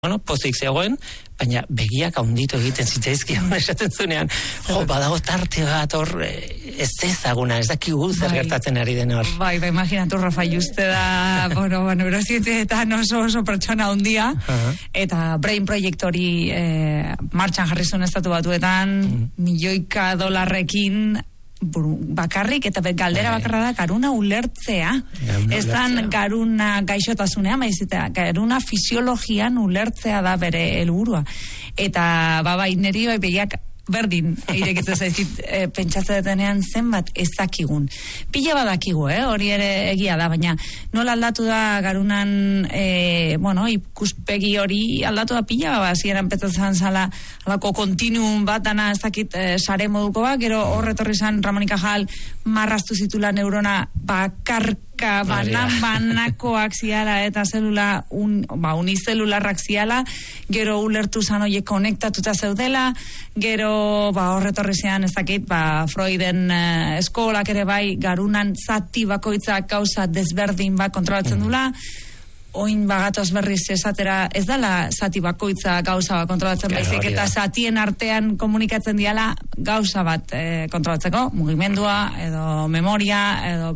pozik zegoen, baina begiak handitu egiten zitzaizkion esaten zunean, badago tarte bat hor ez ezaguna, ez dakigu zer gertatzen ari den hor. Bai, imaginatu Rafa Juste da, neurozietetan oso pertsona handia, eta Brain Project hori martxan jarri zuen Estatu Batuetan, milioika $, bakarrik, eta galdera bakarra da garuna ulertzea. Ez dan garuna gaixotasunean, baizita, garuna fisiologian ulertzea da bere helburua. Eta neri begiak berdin, irekitzen zaizkit, pentsatzen detenean zenbat ez dakigun. Pila badakigu, hori ere egia da, baina nola aldatu da garunan, ikuspegi hori aldatu da pila, hasieran petzatzen zala alako kontinuum bat, dana ez dakit sare moduko bat, gero horretorri zan Ramon y Cajal marraztu zitula neurona bakarka, banakoak ziala, eta zelula unizelularrak ziala, gero ulertu zan oie konektatuta zeudela, gero horretorri zean ez dakit, Freuden eskolak ere bai garunan zati bakoitzak gauza desberdin bat kontrolatzen dula, oin bagatoz berriz esatera, ez dala zati bakoitza gauza bat kontrolatzen baizik, eta zatien artean komunikatzen diala gauza bat kontrolatzeko, mugimendua, edo memoria, edo,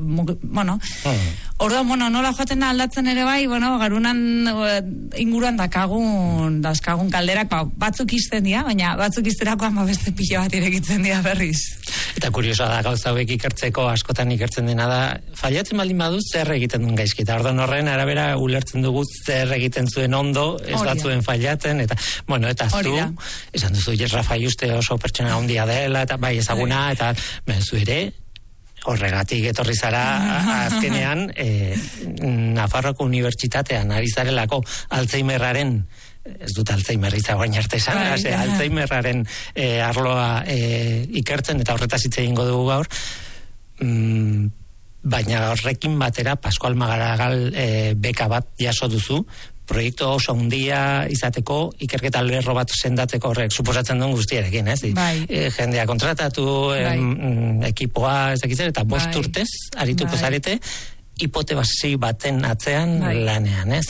nola joaten da aldatzen ere bai, garunan inguruan dauzkagun kalderak, batzuk izten dira, baina batzuk izterakoan beste pilo bat irekitzen dira berriz. Eta kuriosa da, gauza hauek ikertzeko askotan ikertzen dena da, fallatzen baldin badu zer egiten duen gaizkita. Orduan horren arabera ulertzen dugu zer egiten zuen ondo, ez batzuen fallatzen, eta zu, esan duzu, Rafa Juste oso pertsona handia dela, eta bai ezaguna, eta zu ere, horregatik etorri zara azkenean Nafarroko Unibertsitatean ari zarelako Alzheimerraren, ez dut Alzheimerritza guain arte esan, Alzheimerraren arloa ikertzen, eta horretaz hitz egingo dugu gaur, baina horrekin batera Pascual Maragall beka bat jaso duzu, proiektu oso handia izateko, ikerketa lerro bat sendatzeko horrek suposatzen duen guztiarekin, ez? Jendea kontratatu, ekipoa, ez dakitzen, eta 5 urtez arituko zarete, hipotesi baten atzean lanean, ez?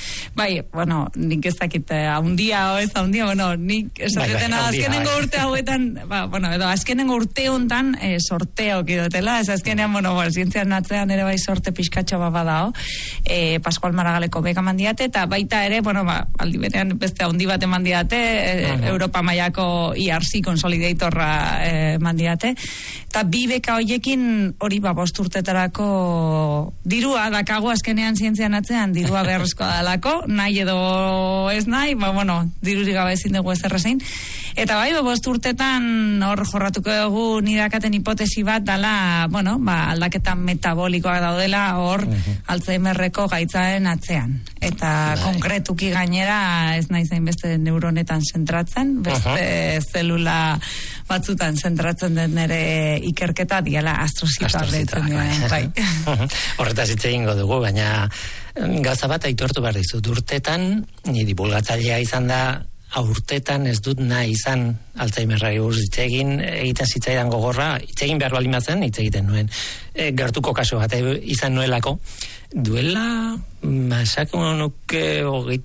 Nik ez dakit handia o ez handia, nik esatena azkenengo urte hauetan, edo azkenengo urte hontan sorteok idotela, ez azkenean, zientzian atzean ere bai sorte pixkatxo badao, Pascual Maragalleko beka mandiate, eta baita ere, aldi berean beste handi bat emandiate, Europa mailako ERC Consolidatorra mandiate, eta bi beka hoiekin hori 5 urtetarako dirua dakago azkenean zientzian atzean, dirua beharrezkoa dalako, nahi edo ez nahi, dirurik gabe ezin dugu ez errezein. Eta 5 urtetan hor jorratuko dugu nidakaten hipotesi bat dala, aldaketa metabolikoak daudela hor Alzheimerreko gaitzaen atzean. Eta konkretuki gainera ez nahi zain beste neuronetan zentratzen, beste zelula batzutan zentratzen den ere ikerketa diala astrozitoak deitzen. Horretaz hitz egingo dugu, baina gauza bat aitortu behar dizut. Urtetan, ni divulgatzailea izan da, urtetan ez dut nahi izan Alzheimerrari buruz hitz egiten zitzaidan gogorra, hitz egin behar baldin bazen, hitz egiten nuen. Gertuko kasu bat izan nuelako, duela, esako nuke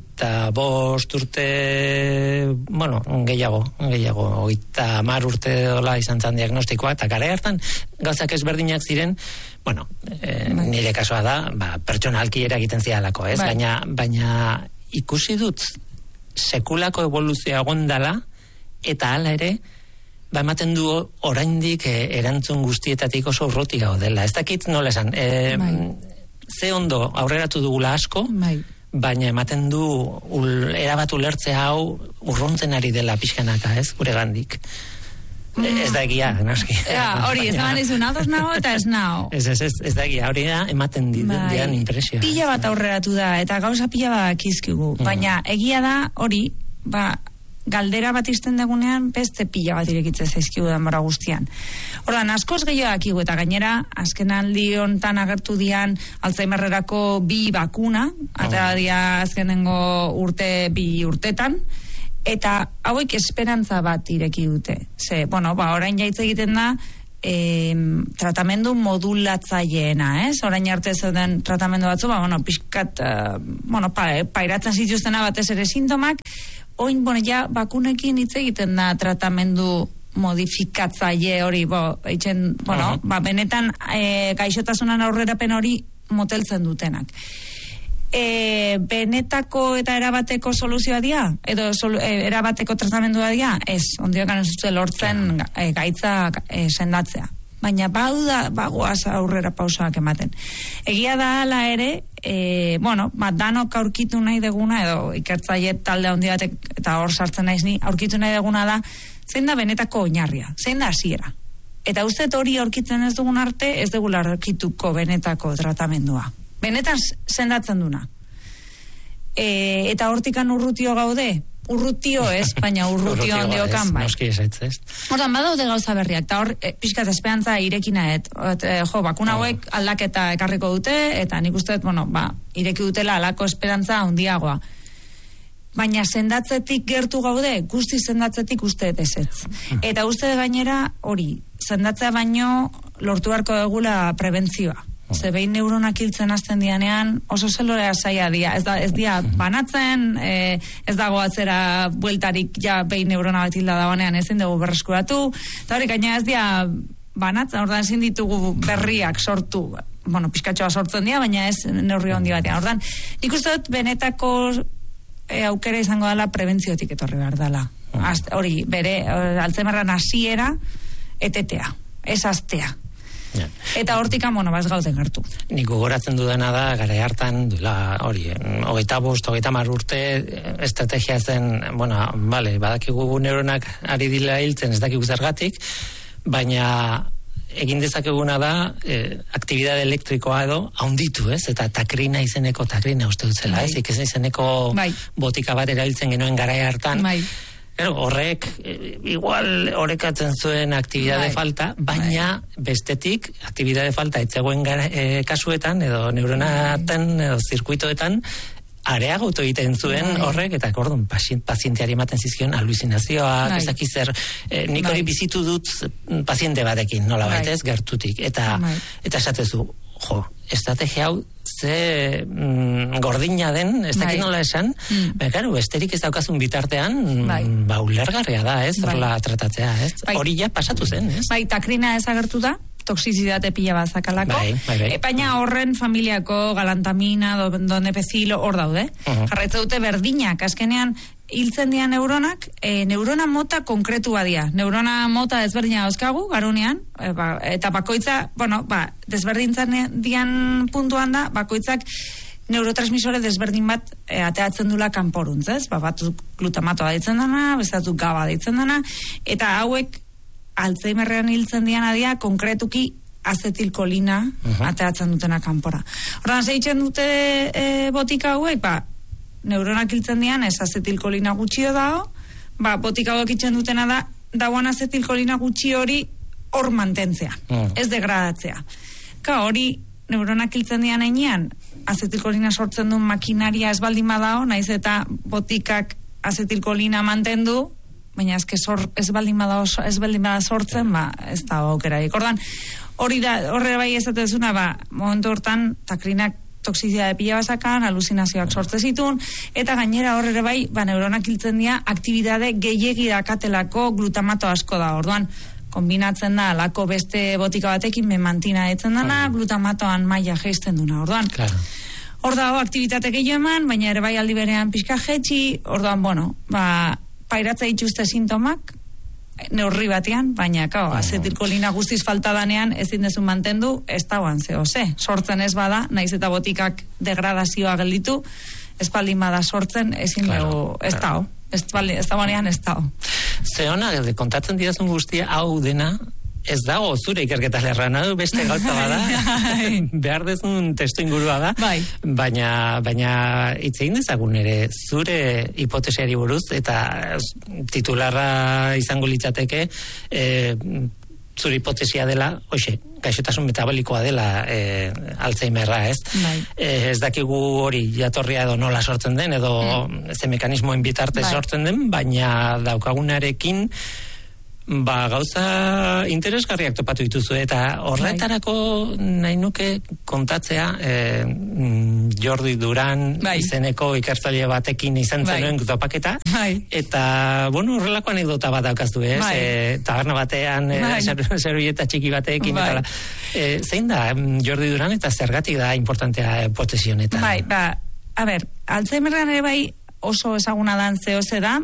25 urte, gehiago, 30 urte dola izan zan diagnostikoa, eta gara hartan gauzak ezberdinak ziren, nire kasua da, pertsonalki eragiten zialako, ez? Baina ikusi dut sekulako evoluzioa gondala, eta hala ere, ematen du oraindik erantzun guztietatik oso urruti gaudela. Ez dakit nola esan, ze ondo aurreratu dugula asko, baina ematen du erabat ulertzea hau urruntzen ari dela pixkanaka, ez, gure gandik. Ez da egia, noski. Hori, ez da izun, ados nago eta ez nago. Ez da egia, hori da, ematen dian impresioa. Pila bat aurreratu da, eta gauza pila bat kizkigu. Baina egia da, hori, galdera bat izten dagunean, beste pila bat irekitzen zaizkigu denbora guztian. Ordan, askoz gehiago dakigu, eta gainera, azken aldi hontan agertu dian Alzheimerrerako 2 bakuna, eta dia azkenengo 2 urtetan, eta hauek esperantza bat ireki dute. Orain jaitz egiten da, tratamendu modulatzaileena, ez? Orain arte zeuden tratamendu batzu, pixkat, pairatzen zituztena batez ere sintomak, oin, ja, bakunekin hitz egiten da tratamendu modifikatzaile hori, benetan gaixotasunan aurrerapen hori moteltzen dutenak. Benetako eta erabateko soluzioa dira? Edo erabateko tratamendua dira? Ez, ondiokan ez dute lortzen gaitza sendatzea. Baina bagoaz aurrera pausoak ematen. Egia da ala ere, danok aurkitu nahi deguna, edo ikertzaile talde handi batek, eta hor sartzen naiz ni, aurkitu nahi deguna da, zein da benetako oinarria, zein da hasiera. Eta uste hori aurkitzen ez dugun arte, ez dugula aurkituko benetako tratamendua. Benetan sendatzen duna. Eta hortikan urrutio gaude? Urrutio ez, baina urrutio ondiokan bai. Noski ez. Hortan, badaude gauza berriak, eta hor, pixkat esperantza irekina, bakuna hauek aldaketa ekarriko dute, eta nik uste, ireki dutela alako esperantza handiagoa. Baina sendatzetik gertu gaude, guzti sendatzetik uste ezetz. Eta uste gainera, hori, sendatzea baino lortu beharko dugula prebentzioa. Ze behin neuronak hiltzen hasten dianean, oso zelorea zaila dia. Ez dia banatzen, ez dago atzera bueltarik ja behin neurona bat hilda dagoenean ezin dugu berreskuratu. Eta hori, gaina ez dia banatzen, ordan ezin ditugu berriak sortu. Pizkatxoa sortzen dira, baina ez neurri handi batean. Ordan, nik uste dut benetako aukera izango dela prebentziotik etorri behar dela. Hori, bere, Alzheimerran hasiera etetea, ez astea. Ja. Eta hortikan, baz gauden gertu. Nik gogoratzen dudana da, gara hartan, hori, 25-30 urte estrategia zen, badakigu neuronak ari dila hiltzen, ez dakigu zergatik, baina egin dezakeguna da, aktibidade elektrikoa edo, haunditu, ez? Eta takrina uste dut zela, ez? Izeneko botika bat erabiltzen genuen gara hartan. Horrek, igual horrekatzen zuen aktibidade falta, baina bestetik, aktibidade falta etzegoen kasuetan, edo neuronaten, edo zirkuitoetan, areagotu egiten zuen horrek, eta orduan pazienteari ematen zizkion aluzinazioa, ezaki zer, nik hori bizitu dut paziente batekin, nola baitez, gertutik, eta esatezu, estrategia hau ze gordina den, ez dakit nola esan, besterik ez daukazun bitartean, ulergarria da, ez, horla tratatzea, ez, hori ja pasatu zen, ez. Takrina ezagertu da, toxizidade pila bat zakalako, baina horren familiako galantamina, donepezilo, hor daude, jarraitza dute berdinak, azkenean, hiltzen dira neuronak, neurona mota konkretua dira. Neurona mota desberdina dauzkagu, garunean, eta bakoitza, desberdintzan dian puntuan da, bakoitzak neurotransmisore desberdin bat ateatzen dula kanporuntz, ez? Batzuk glutamatoa deitzen dena, bestatzuk GABA deitzen dena, eta hauek Alzheimerrean hiltzen diana dira, konkretuki azetilkolina ateatzen dutena kanpora. Hortan, zeitzen dute botika hauek, neuronak hiltzen dian, ez azetilkolina gutxio dago, botika hauek hiltzen dutena da, dauan azetilkolina gutxi hori hor mantentzea, ez degradatzea. Hori, neuronak hiltzen dian einean, azetilkolina sortzen duen makinaria ez baldin badao, naiz eta botikak azetilkolina mantendu, baina ez baldin bada sortzen, ez da aukerarik. Ordan, horre bai ezatezuna, momentu hortan, takrinak toxizidade pila basakan, aluzinazioak sortze zitun, eta gainera horre bai, neuronak hiltzen dira, aktibidade gehiegi dakatelako glutamato asko da. Orduan, kombinatzen da, alako beste botika batekin memantina etzen dana, glutamatoan maila geizten duna. Orduan, hor dago aktivitate gehiago eman, baina ere bai aldi berean pixka jetxi, orduan, pairatza dituzte sintomak, neurri batean, baina, azetilkolina guztiz falta danean, ezin dezu mantendu, ez dauan, sortzen ez bada, naiz eta botikak degradazioa gelditu, ez baldin bada sortzen, ezin dugu, ez dao. Ez dagoenean ez dao. Zeona, kontatzen didazun guztia, hau dena, ez dago zure ikerketa lerran, beste gauza bada, behar dezun testu ingurua da, baina itzein dezagun ere zure hipotesiari buruz, eta titularra izango litzateke, zure hipotesia dela, gaixotasun metabolikoa dela Alzheimerra, ez? Ez dakigu hori jatorria edo nola sortzen den, edo ze mekanismoen bitartez sortzen den, baina daukagunarekin Gauza interesgarriak topatu dituzu, eta horretarako nahi nuke kontatzea Jordi Duran izeneko ikertzaile batekin izan zenuen topaketa, eta, horrelako anekdota bat daukaztu, taberna batean, zeruieta txiki batekin, zein da Jordi Duran eta zergatik da importantea hipotesi honetan? Alzheimerren ere bai oso ezaguna dan zehose da,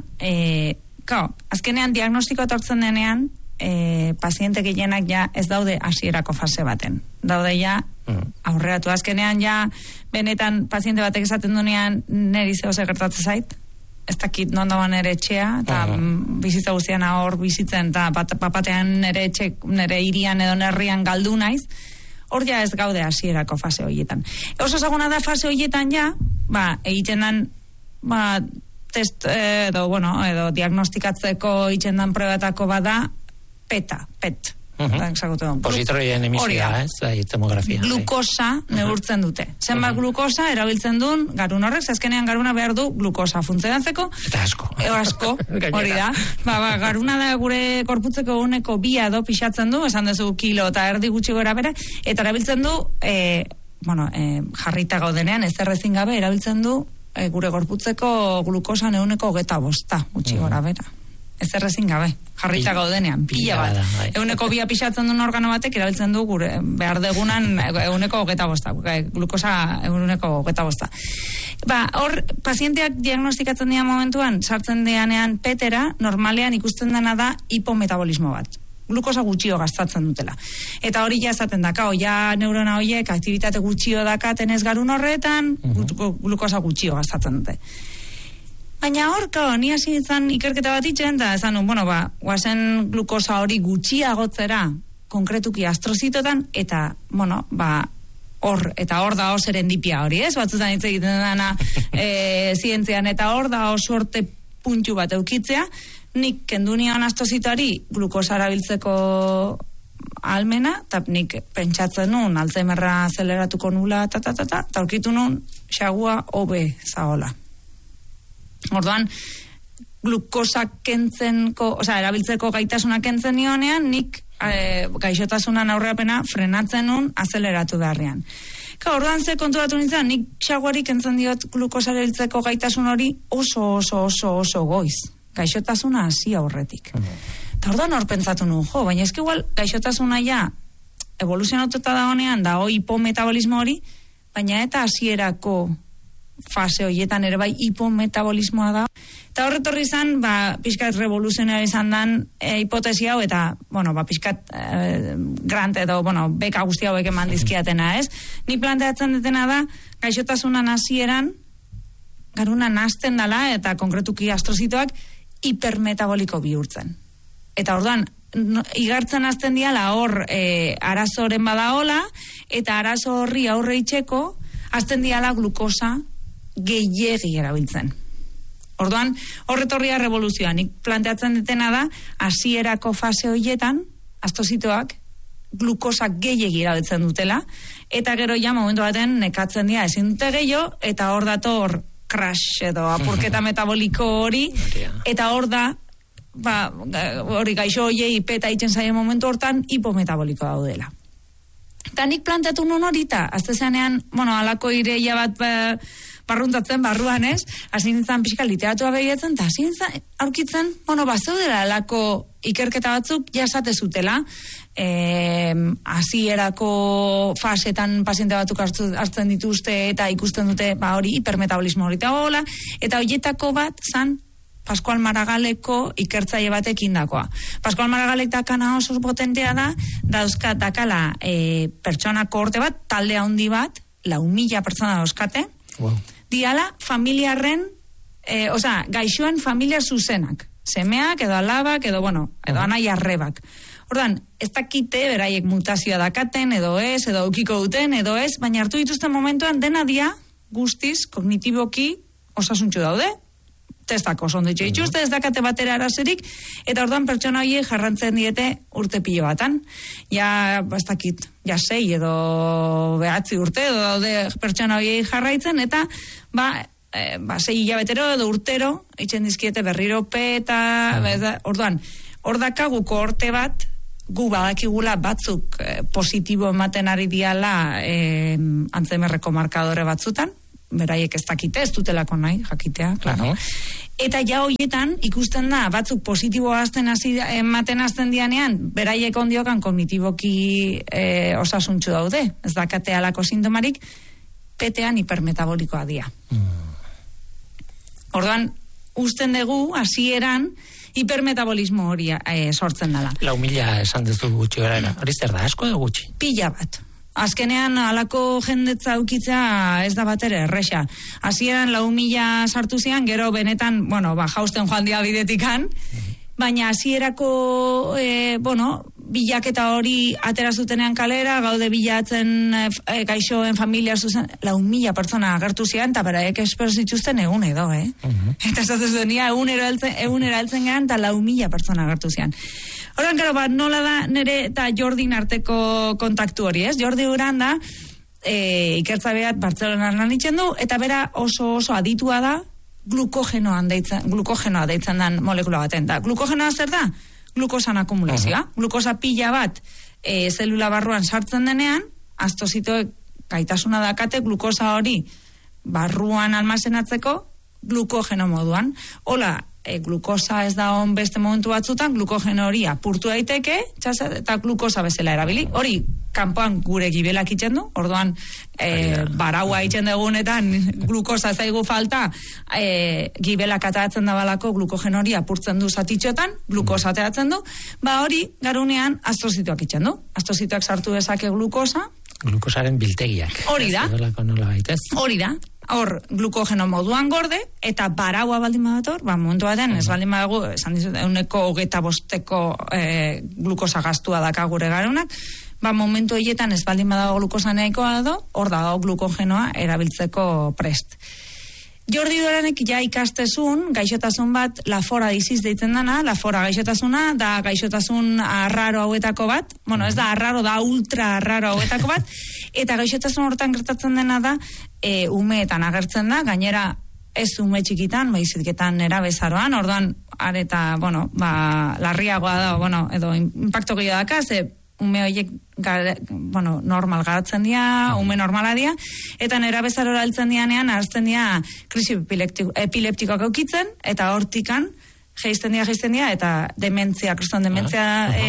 azkenean diagnostiko etortzen denean, paziente gehienak ja ez daude hasierako fase baten. Daude ja aurreratu. Azkenean ja benetan paziente batek esaten duenean neri zehose gertatzen zait, ez dakit non dagoen nere etxea, eta bizitza guztian hor bizitzen, eta papatean nere hirian edo nerrian galdu naiz, hor ja ez gaude hasierako fase horietan. Oso ezaguna da fase horietan ja, egiten dan, test edo diagnostikatzeko itxendan probatako bada PET. Positroien emisioa, tomografia. Glukosa neurtzen dute. Zenbat glukosa erabiltzen duen garun horrek, azkenean garuna behar du glukosa funtzionatzeko. Eta asko. Hori da. Garuna da gure korputzeko uneko 2 edo pixatzen du, esan duzu kilo eta erdi gutxi gora bera, eta erabiltzen du, jarrita gaudenean, ez errezin gabe, erabiltzen du gure gorputzeko glukosa 125 gutxi gora bera. Ez errezin gabe, jarrita gaudenean, pila bat. 102 pixatzen duen organo batek erabiltzen du gure behar degunan 125, glukosa 125. Hor, pazienteak diagnostikatzen dira momentuan, sartzen dianean petera, normalean ikusten dena da hipometabolismo bat. Glukosa gutxio gastatzen dutela. Eta hori ja esaten da, ja neurona horiek aktivitate gutxio dakaten ez garun horretan, glukosa gutxio gastatzen dute. Baina hor, ni hasi izan ikerketa bat itzen, eta esan, guazen glukosa hori gutxiagotzera, konkretuki astrozitotan, eta, hor da serendipia hori, ez? Batzutan hitz egiten dena zientzian, eta hor da sorte puntu bat eukitzea, nik kendu nion astrozitoari glukosa erabiltzeko almena, eta nik pentsatzen nun, Alzheimerra azeleratuko nula, eta aurkitu nun, xagua hobe zaola. Orduan, glukosa erabiltzeko gaitasuna kentzen nionean, nik gaixotasunan aurreapena frenatzen nun azeleratu beharrean. Orduan ze konturatu nintzen, nik xaguari kentzen diot glukosa erabiltzeko gaitasun hori oso goiz. Gaixotasuna hasi aurretik. Eta orduan hor pentsatu nun, baina eski igual gaixotasuna ja evoluzionatuta da honean, da hipometabolismo hori, baina eta hasierako fase horietan ere bai hipometabolismoa da. Eta horretorri izan, pixkat revoluzionari izan dan hipotesi hau, eta, pixkat grant edo, beka guzti hauek eman dizkiatena, ez? Ni planteatzen detena da, gaixotasunan hasieran, garuna nazten dala, eta konkretuki astrozitoak, hipermetaboliko bihurtzen. Eta orduan, igartzen azten diala hor arazoren badaola, eta arazo horri aurre itxeko, azten diala glukosa gehiegi erabiltzen. Orduan, horretorria revoluzioa. Nik planteatzen detena da, hasierako fase horietan, astrozitoak glukosa gehiegi erabiltzen dutela, eta gero ja momentu baten nekatzen dira ezin dute gehiago, eta hor dator crash edo apurketa metaboliko hori, eta hor da, hori gaixo hoiei peta itzen zaien momentu hortan, hipometaboliko daudela. Eta nik planteatu nun horita, azte zenean, alako ireia bat barruntatzen barruan, ez? Hasi nintzen pixka literatua begiratzen, eta hasi nintzen aurkitzen, bazeudela alako ikerketa batzuk jasate zutela, hasierako fasetan paziente batzuk hartzen dituzte eta ikusten dute hori hipermetabolismo hori eta horietako bat zan Pascual Maragaleko ikertzaile batekin dakoa. Pascual Maragalek dakana oso potentea da, dakala pertsona kohorte bat, talde handi bat, 4.000 pertsona dauzkate, diala familiarren, gaixoen familia zuzenak, semeak edo alabak edo anai arrebak. Orduan, ez dakite beraiek mutazioa dakaten edo ez, edo ukiko duten edo ez, baina hartu dituzten momentuan dena dia guztiz kognitiboki osasuntxu daude, testako sonditxo dituzte, ez dakate batera arazerik, eta orduan pertsona horiek jarrantzen diete urte pilo batan. Ja, ez dakit, 6 edo 9 urte edo daude pertsona horiek jarraitzen, eta 6 hilabetero edo urtero, itxen dizkiete berriro peta, orduan, Hor dakagu kohorte bat, gu badakigula batzuk positibo ematen ari diala Alzheimerreko markadore batzutan, beraiek ez dakite, ez dutelako nahi, jakitea, claro. Eta ja hoietan ikusten da, batzuk positibo ematen hasten dianean, beraiek ondiokan kognitiboki osasuntxu daude, ez dakate alako sintomarik, petean hipermetabolikoa dia. Orduan, usten dugu, hasieran, hipermetabolismo hori sortzen dela. 4.000 esan duzu gutxi gara, hori zer da, asko edo gutxi? Pila bat. Azkenean, alako jendetza ukitzea ez da batere erresa. Hasieran 4.000 sartu zian, gero benetan, jausten joan dia bidetikan, baina hasierako, bilaketa hori atera zutenean kalera, gaude bilatzen gaixoen familia zuzen, 4.000 pertsona agertu zian, eta beraek espero zituzten egun edo, Eta esatzen denia, egun eraltzen gehan, eta 4.000 pertsona agertu zian. Horan, gero, nola da nire eta Jordin arteko kontaktu hori, ez? Jordi Uran da, ikertza behat Bartzelonan lan itzen du, eta bera oso aditua da, glukogenoa deitzen den molekula baten. Da, glukogenoa zer da? Glukosan akumulazioa. Glukosa pila bat zelula barruan sartzen denean, astozitoek gaitasuna dakate glukosa hori barruan almazenatzeko glukogeno moduan. Hola, glukosa ez da on beste momentu batzutan, glukogeno hori apurtu daiteke, eta glukosa bezala erabili. Hori, kanpoan gure gibelak itzen du, orduan baraua itzen dugunetan glukosa zaigu falta, gibelak atatzen dabalako glukogeno hori apurtzen du zatitxotan, glukosa atatzen du, hori garunean astrozitoak itzen du. Astrozitoak sartu dezake glukosa. Glukosaren biltegiak. Hori da. Hori da. Hor, glukogeno moduan gorde, eta baraua baldin badator, momentu baten, ez baldin badago, esan dizut, 125 glukosa gastua daka gure garunak, momentu horietan ez baldin badago glukosa nahikoa do, hor dago glukogenoa erabiltzeko prest. Jordi Doranek ja ikastezun, gaixotasun bat, lafora diziz deitzen dana, lafora gaixotasuna, da gaixotasun arraro hauetako bat, ez da arraro, da ultra arraro hauetako bat, eta gaixotasun hortan gertatzen dena da, umeetan agertzen da, gainera ez ume txikitan, baiziketan erabezaroan, orduan, areta, larriagoa da, edo impacto gehiago daka, ze ume horiek normal garatzen dira, ume normala dira, eta nera bezarora altzen dianean, harazten dira krisi epileptikoak aukitzen, eta hortikan geizten dira, eta dementzia, kriston dementzia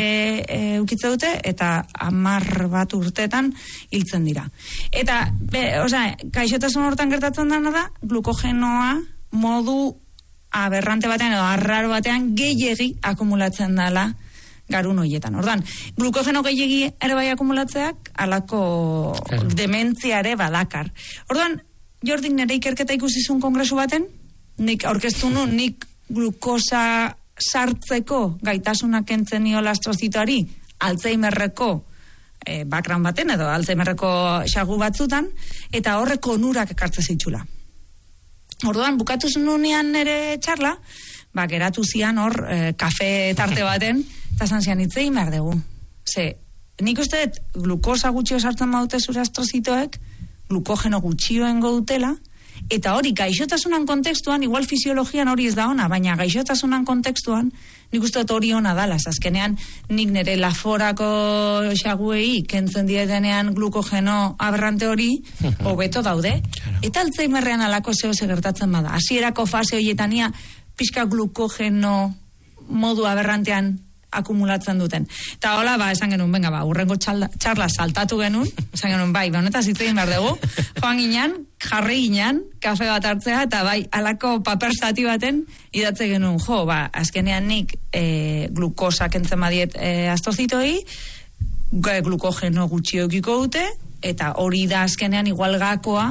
ukitze dute, eta 10 bat urteetan hiltzen dira. Eta, gaixotasun hortan gertatzen dena da, glukogenoa modu aberrante batean, edo arraro batean, gehiegi akumulatzen dela garun horietan. Ordan, glukogeno gehiegi ere bai akumulatzeak, alako dementzia ere badakar. Ordan, Jordik nire ikerketa ikusizun kongresu baten, nik aurkeztu nu, nik glukosa sartzeko gaitasunak entzen niola astrozitoari, Alzheimerreko background baten, edo Alzheimerreko xagu batzutan, eta horrek onurak ekartze zitxula. Orduan, bukatu zununean nire txarla, geratu zian hor, kafe tarte baten, eta zanzian hitzein behar dugu. Nik uste glukosa gutxio sartzen baute zure astrozitoek, glukogeno gutxioen dutela, eta hori gaixotasunan kontekstuan, igual fisiologian hori ez da ona, baina gaixotasunan kontekstuan, nik uste hori ona dala, azkenean nik nire laforako xaguei kentzen dietenean glukogeno aberrante hori, hobeto daude, eta Alzheimerrean alako zeo gertatzen bada. Hasierako fase horietania, pixka glukogeno modu aberrantean akumulatzen duten. Eta hola, esan genuen, urrengo txarla saltatu genuen, esan genuen, honetaz hitzein behar dugu, joan ginen, jarri ginen, kafe bat hartzea, eta alako paper zati baten, idatze genuen, azkenean nik glukosa kentzen badiet astrozitoi, glukogeno gutxiokiko dute, eta hori da azkenean igual gakoa,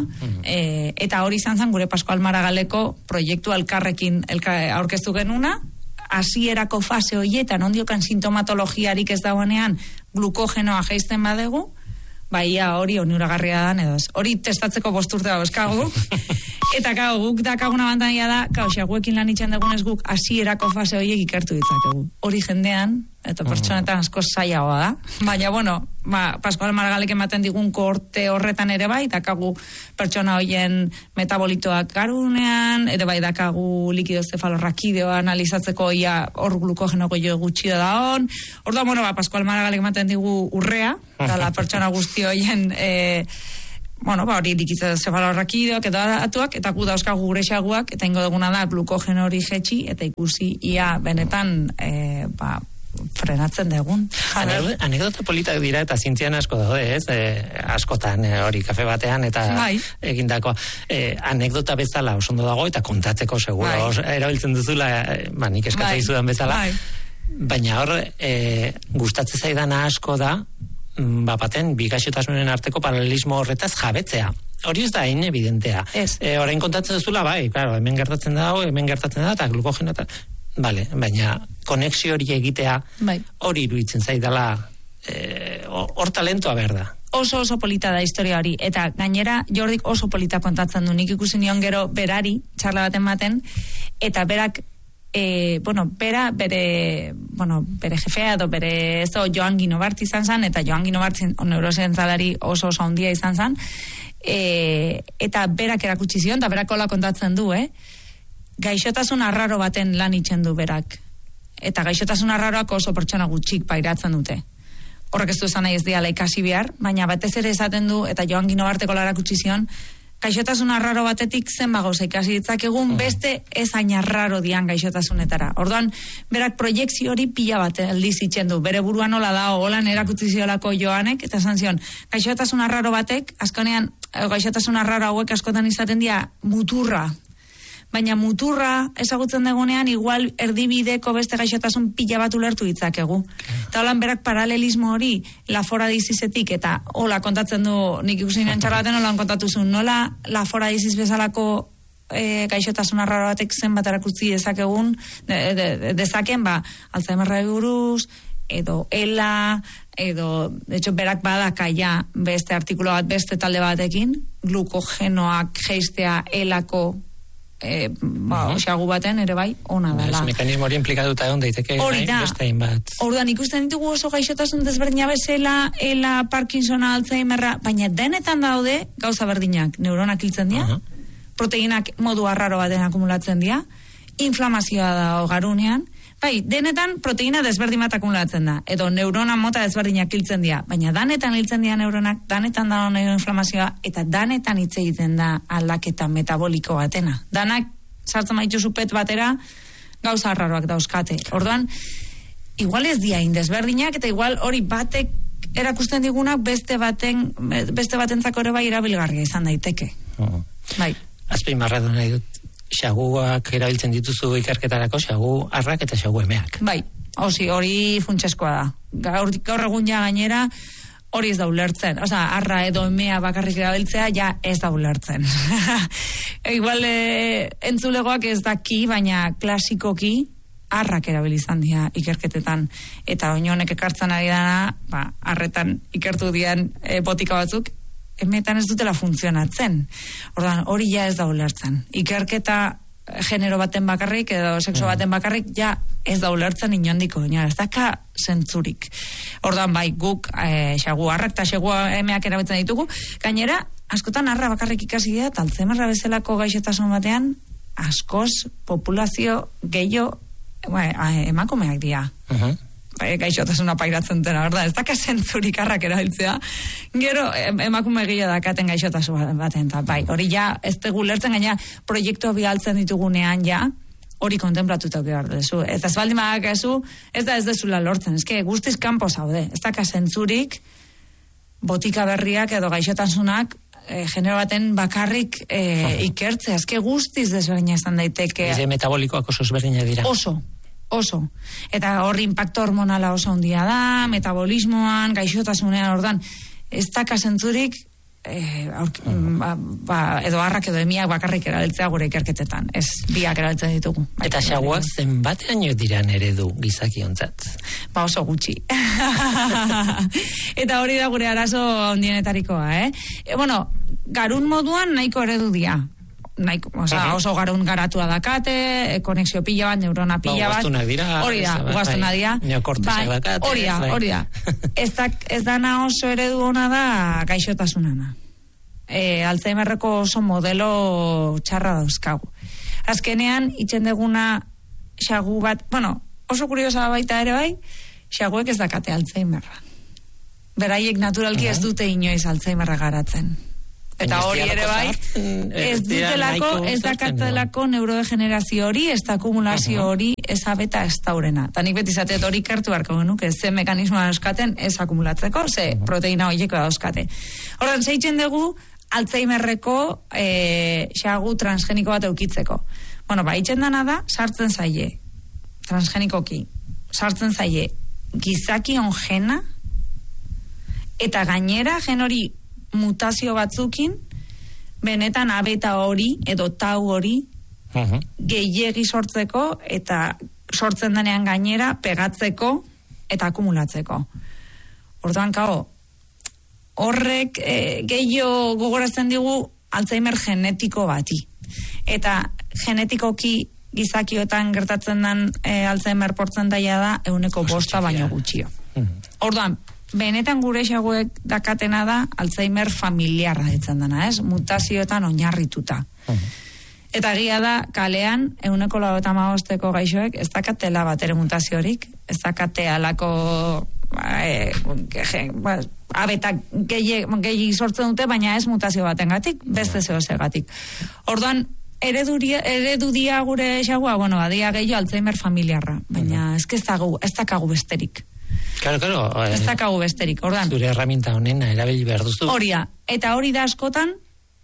eta hori izan zen gure Pascual Maragaleko proiektu elkarrekin aurkeztu genuna, hasierako fase horietan, ondiokan sintomatologiarik ez dagoenean glukogenoa jaisten badegu, hori onuragarria da, edo ez. Hori testatzeko 5 urte dauzkagu, eta guk dakaguna bantaia da, xaguekin lan itxan dugunez guk hasierako fase horiek ikertu ditzakegu. Hori jendean eta pertsonetan asko zailagoa da. Baina, bueno, Pascual Margalek ematen digun kohorte horretan ere bai, dakagu pertsona hoien metabolitoak garunean, ere bai dakagu likido zefalorrakideoa analizatzeko ia hor glukogeno gehiago gutxi da hon. Orduan, bueno, Pascual Margalek ematen digu urrea, eta la pertsona guzti hoien hori likido zefalorrakideoak eta atuak, eta gu dauzkagu gure xaguak, eta ingo duguna da glukogeno hori jetxi, eta ikusi ia benetan frenatzen dugun. Anekdota politak dira eta zientzian asko daude, ez? Askotan hori kafe batean eta egindako anekdota bezala oso ondo dago eta kontatzeko seguro erabiltzen duzula, nik eskatzen dizudan bezala. Baina hor gustatzen zaidana asko da baten bi gaixotasunen arteko paralelismo horretaz jabetzea. Hori ez da hain evidentea. Orain kontatzen duzula, claro, hemen gertatzen da, eta glukogeno eta vale, baina konexio hori egitea hori iruditzen zaidala hor talentoa berda. Oso polita da historia hori, eta gainera Jordik oso polita kontatzen du, nik ikusi nion gero berari, txarla baten, eta berak bere jefea edo bere Joan Guinobart izan zan, eta Joan Guinobart neurosientzalari oso handia izan zan, eta berak erakutsi zion, eta berak hola kontatzen du, gaixotasun arraro baten lan itzen du berak. Eta gaixotasun arraroak oso pertsona gutxik pairatzen dute. Horrek ez du esan nahi ez diala ikasi behar, baina batez ere esaten du, eta Joan Guinobarteko larakutsi zion, gaixotasun arraro batetik zenba gauza ikasi ditzakegun beste ez hain arraro dian gaixotasunetara. Orduan, berak proiekzio hori pila bat aldiz itzen du. Bere buruan hola da, holan erakutsi ziolako Joanek, eta esan zion, gaixotasun arraro batek, askonean, gaixotasun arraro hauek askotan izaten dira muturra. Baina muturra ezagutzen dagoenean igual erdibideko beste gaixotasun pila bat ulertu ditzakegu. Eta holan berak paralelismo hori lafora dizizetik eta hola kontatzen du, nik ikusi nien txarra baten holan kontatu zuen, nola lafora diziz bezalako gaixotasun arraro batek zenbat erakutsi dezakegun, dezaken, Alzheimerra buruz, edo ELA, edo, de hecho, berak badakaia beste artikulo bat, beste talde batekin, glukogenoak geistea ELako xagu baten ere bai ona dela. Mekanismo hori implikatuta egon daiteke beste hainbat. Orduan ikusten ditugu oso gaixotasun desberdina bezala, ELA, Parkinsona, Alzheimerra, baina denetan daude gauza berdinak, neuronak hiltzen dira, proteinak modu arraro baten akumulatzen dira, inflamazioa da garunean, denetan proteina desberdin bat akumulatzen da, edo neurona mota desberdinak hiltzen dira, baina danetan hiltzen dira neuronak, danetan da inflamazioa, eta danetan hitz egiten da aldaketa metaboliko batena. Danak sartzen maituzu pet batera, gauza arraroak dauzkate. Orduan, igual ez dira indesberdinak, eta igual hori batek erakusten digunak beste batentzako ere bai erabilgarria izan daiteke. Azpimarratu nahi dut. Xaguak erabiltzen dituzu ikerketarako, xagu arrak eta xagu emeak. Hori funtsezkoa da. Gaur egun ja gainera hori ez da ulertzen. Arra edo emea bakarrik erabiltzea ja ez da ulertzen. Igual entzulegoak ez daki, baina klasikoki arrak erabilizan dira ikerketetan. Eta oinonek ekartzen ari dana, arretan ikertu dian botika batzuk, emetan ez dutela funtzionatzen. Orduan, hori ja ez da ulertzen. Ikerketa genero baten bakarrik edo sexo baten bakarrik ja ez da ulertzen inondiko. Ez daka zentzurik. Orduan, guk xagu arrak eta xagu emeak erabiltzen ditugu. Gainera, askotan arra bakarrik ikasi dira, eta Alzheimerra bezalako gaixotasun batean, askoz populazio gehiago emakumeak dira. Gaixotasuna pairatzen dena, verdad? Ez daka zentzurik arrak erabiltzea. Gero, emakume gehiago dakaten gaixotasun baten. Hori ja, ez dugu lertzen gaina proiektua bialtzen ditugunean ja, hori kontemplatutak behar dezu. Eta ez baldin badakazu, ez da ez dezula lortzen. Ez guztiz kanpo zaude. Ez daka zentzurik botika berriak edo gaixotasunak genero baten bakarrik ikertzea. Ez guztiz desberdina izan daiteke. Ez metabolikoak oso ezberdinak dira. Oso. Eta horri impacto hormonala oso handia da, metabolismoan, gaixotasunean, ordan, ez daka zentzurik, edo harrak edo emiak bakarrik erabiltzea gure ikerketetan. Ez biak erabiltzen ditugu. Eta xaguak zenbatean diran eredu gizakiontzat? Oso gutxi. Eta hori da gure arazo handienetarikoa, garun moduan nahiko eredu dira. oso garun garatua dakate, konexio pila bat, neurona pila bat. Ugaztunak dira. Hori da, ugaztunak dira. Neokortesak dakate. Hori da. Ez dana oso eredu ona da gaixotasunana. Alzheimerreko oso modelo txarra dauzkagu. Azkenean, itxen deguna xagu bat, oso kuriosa baita ere bai, xaguek ez dakate Alzheimerra. Beraiek naturalki ez dute inoiz Alzheimerra garatzen. Eta hori ere bai, ez dakatelako neurodegenerazio hori, ez da akumulazio hori, ez abeta ez daurena. Eta nik beti zateet hori kertu beharko genuke, ze mekanismoa dauzkaten ez akumulatzeko, ze proteina horieko dauzkate. Horren, zeitzen dugu Alzheimerreko xagu transgeniko bat eukitzeko. Itxen dana da, sartzen zaie, transgenikoki, sartzen zaie gizakion gena, eta gainera gen hori mutazio batzukin, benetan abeta hori, edo tau hori, gehiegi sortzeko, eta sortzen denean gainera, pegatzeko, eta akumulatzeko. Orduan, horrek gehiago gogorazten digu Alzheimer genetiko bati. Eta genetikoki gizakiotan gertatzen den Alzheimer portzentaia da 5% baino gutxio. Orduan, benetan gure xaguek dakatena da Alzheimer familiarra ditzen dena, mutazioetan oinarrituta. Eta egia da, kalean, 95%ko gaixoek ez dakatela bat ere mutaziorik, ez dakate alako abetak gehi sortzen dute, baina ez mutazio batengatik, beste zehozegatik. Orduan, eredu dia gure xagua, badia gehiago Alzheimer familiarra, baina ez dakagu besterik. Claro. Ez dakagu besterik, ordan. Zure herramienta honena erabili behar duzu. Horia, eta hori da askotan,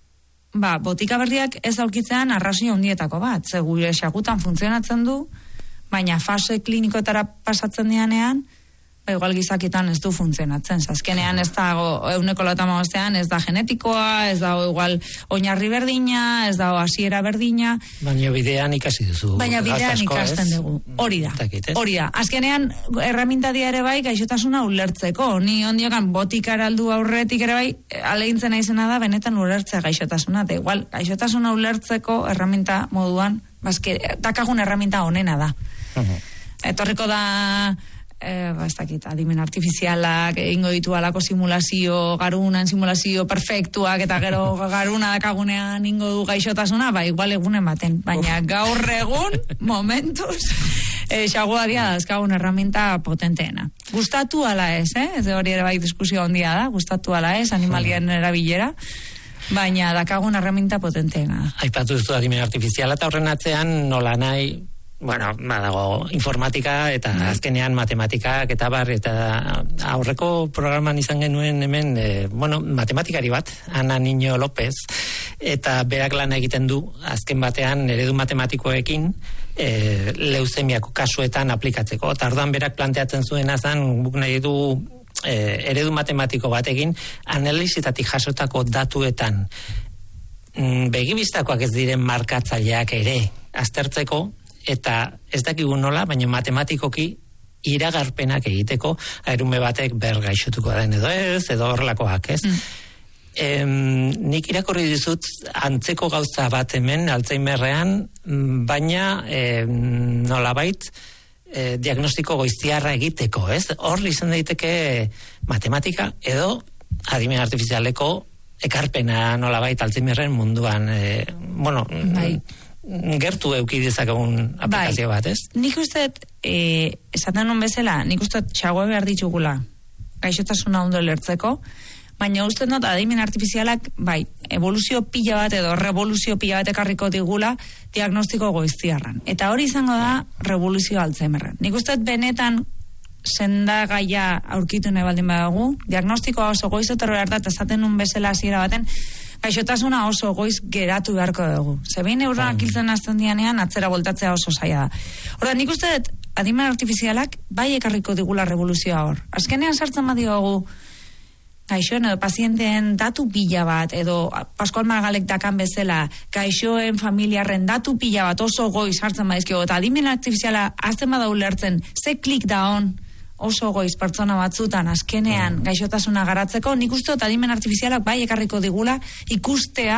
botika berriak ez aurkitzean arrazio handietako bat. Ze gure xagutan funtzionatzen du, baina fase klinikotara pasatzen dianean, igual gizakitan ez du funtzionatzen. Azkenean ez dago 95%, ez da genetikoa, ez dago igual oinarri berdina, ez dago hasiera berdina. Baina bidean ikasi duzu. Baina bidean ikasten dugu. Hori da. Azkenean erraminta dia ere bai gaixotasuna ulertzeko. Ni ondiokan botikara aldu aurretik ere bai alegintzen naizena da benetan ulertzea gaixotasuna. Eta igual gaixotasuna ulertzeko erraminta moduan, dakagun erraminta honena da. Etorriko da ez dakit, adimen artifizialak egingo ditu alako simulazio, garunan simulazio perfektuak, eta gero garuna dakagunean ingo du gaixotasuna, igual egunen baten, baina gaur egun momentuz xagua dia dazkagun herramienta potenteena. Gustatu ala ez, ez hori ere bai diskusio handia da, gustatu ala ez, animalien erabilera, baina dakagun herramienta potenteena. Aipatu duzu adimen artifiziala, eta horren atzean nola nahi, dago informatika eta azkenean matematikak eta eta aurreko programan izan genuen hemen, matematikari bat, Ana Niño López, eta berak lan egiten du, azken batean eredu matematikoekin leuzemiako kasuetan aplikatzeko. Eta orduan berak planteatzen zuena zen, guk nahi du eredu matematiko batekin, analizitatik jasotako datuetan begibistakoak ez diren markatzaileak ere aztertzeko, eta ez dakigu nola, baina matematikoki iragarpenak egiteko airume batek gaixotuko den edo ez, edo horrelakoak, ez? Nik irakorri dizut antzeko gauza bat hemen Alzheimerrean, baina nolabait diagnostiko goiztiarra egiteko, ez? Hor izan daiteke matematika edo adimen artifizialeko ekarpena nolabait Alzheimerren munduan, gertu euki dezakegun aplikazio bat, ez? Nik uste, esaten non bezala, nik uste xagoa behar ditugula gaixotasuna ondo lertzeko, baina uste dut adimen artifizialak, evoluzio pila bat edo revoluzio pila bat ekarriko digula diagnostiko goiztiarran. Eta hori izango da revoluzio Alzheimerren. Nik uste benetan sendagaia aurkitu nahi baldin badagu, diagnostikoa oso goiz etorri behar da, eta esaten nun bezala hasiera baten, gaixotasuna oso goiz geratu beharko dugu. Zebein neuronak hiltzen azten dianean, atzera voltatzea oso zaila da. Horda, nik uste dut, adimen artifizialak bai ekarriko digula revoluzioa hor. Azkenean sartzen badiogu gaixoen edo pazienteen datu pila bat, edo Pascual Margalek dakan bezala, gaixoen familiarren datu pila bat oso goiz hartzen badizkio, eta adimen artifiziala azten badau lertzen, ze klik da on, oso goiz pertsona batzutan azkenean gaixotasuna garatzeko, nik uste dut adimen artifizialak bai ekarriko digula ikustea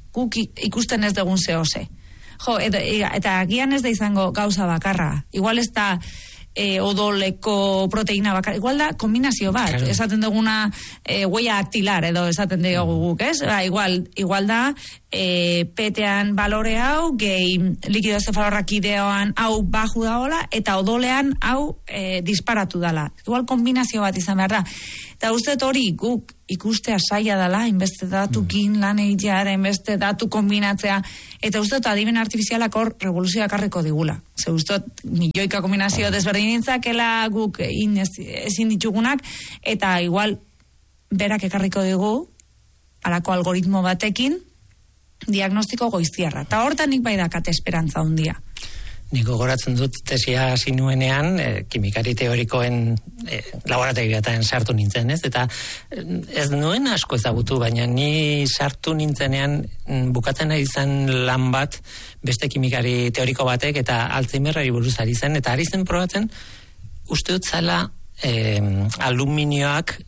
guk ikusten ez dugun zehose. Jo, eta agian ez da izango gauza bakarra. Igual ez da odoleko proteína bakarra. Igual da kombinazio bat. Claro. Esaten duguna huella dactilar edo esaten dugu guk, ez? Ba, igual da petean balore hau, gehi likido zefalorrakideoan hau baju daola, eta odolean hau disparatu dala. Igual kombinazio bat izan behar da. Eta uste hori guk ikustea saia dela, inbeste datukin lan egitea, inbeste datu kombinatzea, eta uste adimen artifizialak hor revoluzioak harriko digula. Ze uste milioika kombinazio desberdin nintzakela guk ezin ditugunak, eta igual berak ekarriko digu, alako algoritmo batekin, diagnostiko goiztiarra. Eta hortan nik bai dakate esperantza hundia. Niko goratzen dut tesia hasi nuenean, kimikari teorikoen laborategiatan sartu nintzen, ez? Eta ez nuen asko ezagutu, baina ni sartu nintzenean bukatzen ari zen lan bat beste kimikari teoriko batek eta Alzheimerrari buruz ari zen, eta ari zen probatzen uste dut zala aluminioak